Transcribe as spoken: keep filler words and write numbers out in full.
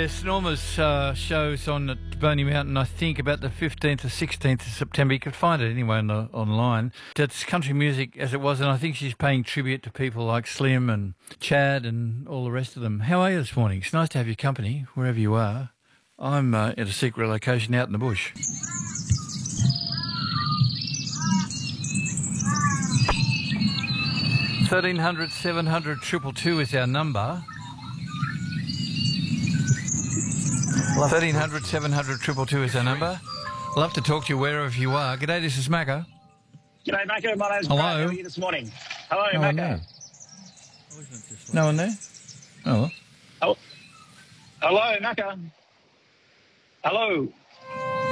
Yes, Norma's uh, show's on at Boney Mountain, I think, about the fifteenth or sixteenth of September. You can find it anyway on the, online. It's country music as it was, and I think she's paying tribute to people like Slim and Chad and all the rest of them. How are you this morning? It's nice to have your company, wherever you are. I'm uh, at a secret location out in the bush. thirteen hundred, seven hundred, two two two is our number. thirteen hundred, seven hundred, two two two is our number. Love to talk to you wherever you are. G'day, this is Macca. G'day, Macca. My name's Hello. Brad. How are you this morning? Hello, no Macca. No one there? Oh. Oh. Hello, Macca. Hello.